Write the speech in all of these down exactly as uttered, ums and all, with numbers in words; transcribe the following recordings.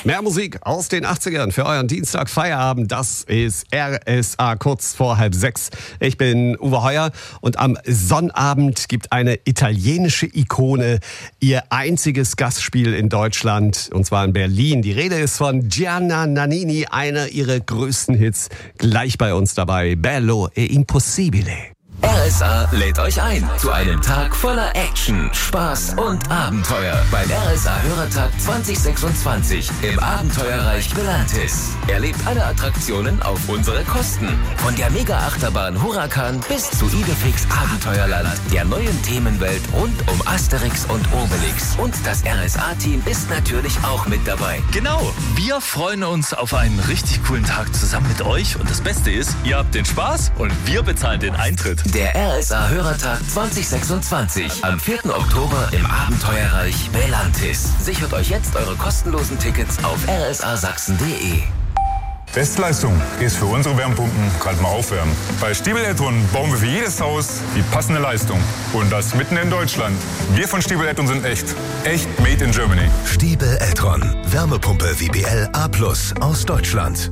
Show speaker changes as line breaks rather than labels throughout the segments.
Mehr Musik aus den achtzigern für euren Dienstag Feierabend. Das ist R S A kurz vor halb sechs. Ich bin Uwe Heuer und am Sonnabend gibt eine italienische Ikone ihr einziges Gastspiel in Deutschland, und zwar in Berlin. Die Rede ist von Gianna Nannini, einer ihrer größten Hits. Gleich bei uns dabei, Bello e Impossibile.
R S A lädt euch ein zu einem Tag voller Action, Spaß und Abenteuer beim R S A-Hörertag zwanzig sechsundzwanzig im Abenteuerreich Belantis. Erlebt alle Attraktionen auf unsere Kosten. Von der Mega-Achterbahn Huracan bis zu Idefix Abenteuerland, der neuen Themenwelt rund um Asterix und Obelix. Und das R S A-Team ist natürlich auch mit dabei.
Genau, wir freuen uns auf einen richtig coolen Tag zusammen mit euch. Und das Beste ist, ihr habt den Spaß und wir bezahlen den Eintritt.
Der R S A-Hörertag zwanzig sechsundzwanzig am vierten Oktober im Abenteuerreich Belantis. Sichert euch jetzt eure kostenlosen Tickets auf r s a sachsen punkt d e.
Bestleistung ist für unsere Wärmepumpen gerade mal aufwärmen. Bei Stiebel Eltron bauen wir für jedes Haus die passende Leistung. Und das mitten in Deutschland. Wir von Stiebel Eltron sind echt. Echt made in Germany.
Stiebel Eltron. Wärmepumpe W B L A plus aus Deutschland.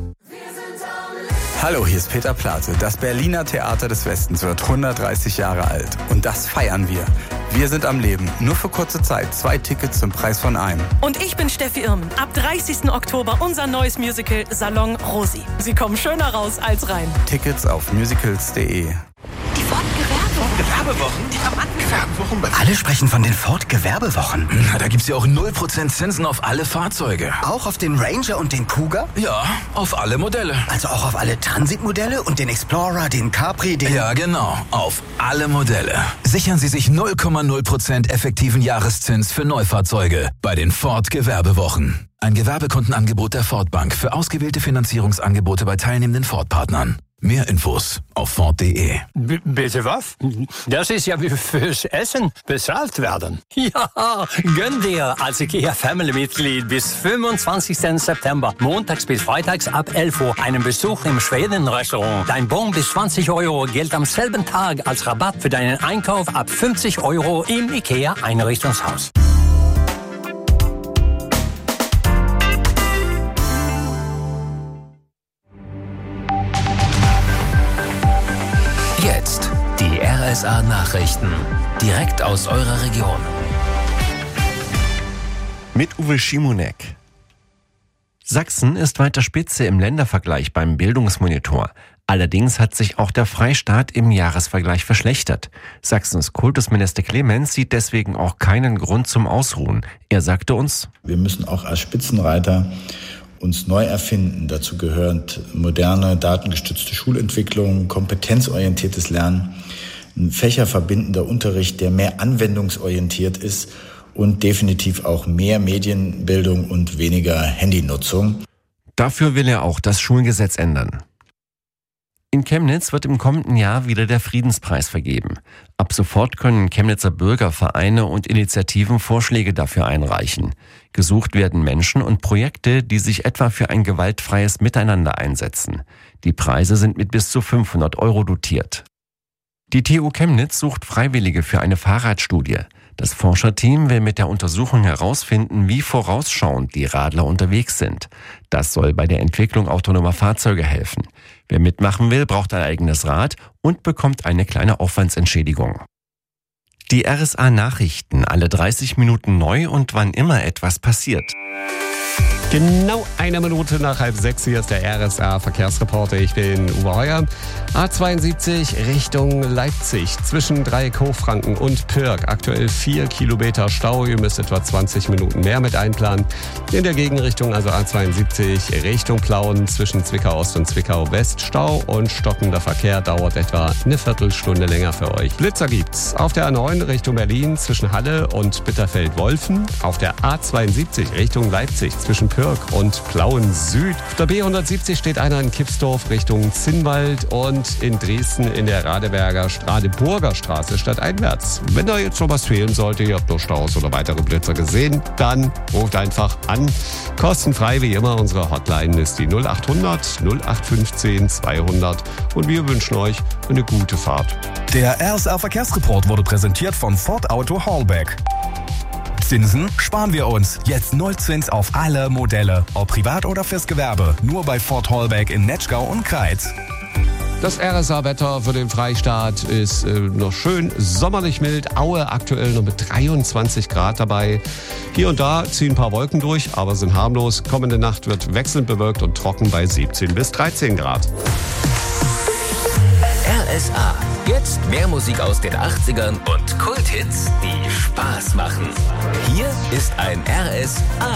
Hallo, hier ist Peter Plate. Das Berliner Theater des Westens wird hundertdreißig Jahre alt. Und das feiern wir. Wir sind am Leben. Nur für kurze Zeit. Zwei Tickets zum Preis von einem.
Und ich bin Steffi Irmen. Ab dreißigsten Oktober unser neues Musical Salon Rosi. Sie kommen schöner raus als rein.
Tickets auf musicals punkt d e.
Die Ford-Gewerbewochen.
Gewerbewochen?
Die Verwandtengewerbewochen.
Alle sprechen von den Ford-Gewerbewochen.
Na, da gibt's ja auch null Prozent Zinsen auf alle Fahrzeuge.
Auch auf den Ranger und den Cougar?
Ja, auf alle Modelle.
Also auch auf alle Transit-Modelle und den Explorer, den Capri, den...
Ja, genau. Auf alle Modelle. Sichern Sie sich null Komma null Prozent effektiven Jahreszins für Neufahrzeuge bei den Ford-Gewerbewochen. Ein Gewerbekundenangebot der Ford Bank für ausgewählte Finanzierungsangebote bei teilnehmenden Ford-Partnern. Mehr Infos auf Ford punkt d e.
B- bitte was? Das ist ja wie fürs Essen bezahlt werden. Ja, gönn dir als IKEA Family-Mitglied bis fünfundzwanzigsten September, montags bis freitags ab elf Uhr, einen Besuch im Schweden-Restaurant. Dein Bon bis zwanzig Euro gilt am selben Tag als Rabatt für deinen Einkauf ab fünfzig Euro im IKEA-Einrichtungshaus.
Jetzt die R S A-Nachrichten. Direkt aus eurer Region.
Mit Uwe Schimonek. Sachsen ist weiter Spitze im Ländervergleich beim Bildungsmonitor. Allerdings hat sich auch der Freistaat im Jahresvergleich verschlechtert. Sachsens Kultusminister Clemens sieht deswegen auch keinen Grund zum Ausruhen. Er sagte uns:
Wir müssen auch als Spitzenreiter uns neu erfinden. Dazu gehört moderne, datengestützte Schulentwicklung, kompetenzorientiertes Lernen, ein fächerverbindender Unterricht, der mehr anwendungsorientiert ist und definitiv auch mehr Medienbildung und weniger Handynutzung.
Dafür will er auch das Schulgesetz ändern. In Chemnitz wird im kommenden Jahr wieder der Friedenspreis vergeben. Ab sofort können Chemnitzer Bürger, Vereine und Initiativen Vorschläge dafür einreichen. Gesucht werden Menschen und Projekte, die sich etwa für ein gewaltfreies Miteinander einsetzen. Die Preise sind mit bis zu fünfhundert Euro dotiert. Die T U Chemnitz sucht Freiwillige für eine Fahrradstudie. Das Forscherteam will mit der Untersuchung herausfinden, wie vorausschauend die Radler unterwegs sind. Das soll bei der Entwicklung autonomer Fahrzeuge helfen. Wer mitmachen will, braucht ein eigenes Rad und bekommt eine kleine Aufwandsentschädigung. Die R S A-Nachrichten, alle dreißig Minuten neu und wann immer etwas passiert.
Genau eine Minute nach halb sechs, hier ist der R S A-Verkehrsreporter. Ich bin Uwe Heuer. A zweiundsiebzig Richtung Leipzig zwischen Dreieck-Hochfranken und Pirk. Aktuell vier Kilometer Stau. Ihr müsst etwa zwanzig Minuten mehr mit einplanen. In der Gegenrichtung, also A zweiundsiebzig Richtung Plauen zwischen Zwickau Ost und Zwickau West. Stau und stockender Verkehr dauert etwa eine Viertelstunde länger für euch. Blitzer gibt's auf der A neun Richtung Berlin zwischen Halle und Bitterfeld-Wolfen. Auf der A zweiundsiebzig Richtung Leipzig zwischen Pirk und Plauen Süd. Auf der B hundertsiebzig steht einer in Kipsdorf Richtung Zinnwald und in Dresden in der Radeberger Radeburger Straße stadteinwärts. Wenn da jetzt noch was fehlen sollte, ihr habt noch Staus oder weitere Blitzer gesehen, dann ruft einfach an. Kostenfrei wie immer. Unsere Hotline ist die null achthundert null acht fünfzehn zweihundert und wir wünschen euch eine gute Fahrt.
Der R S A Verkehrsreport wurde präsentiert von Ford Auto Hallback. Zinsen sparen wir uns. Jetzt Nullzins auf alle Modelle. Ob privat oder fürs Gewerbe. Nur bei Ford Hollbeck in Netschgau und Kreiz.
Das R S A-Wetter für den Freistaat ist äh, noch schön sommerlich mild. Aue aktuell nur mit dreiundzwanzig Grad dabei. Hier und da ziehen ein paar Wolken durch, aber sind harmlos. Kommende Nacht wird wechselnd bewölkt und trocken bei siebzehn bis dreizehn Grad.
R S A. Jetzt mehr Musik aus den achtzigern und Kulthits, die Spaß machen. Hier ist ein R S A.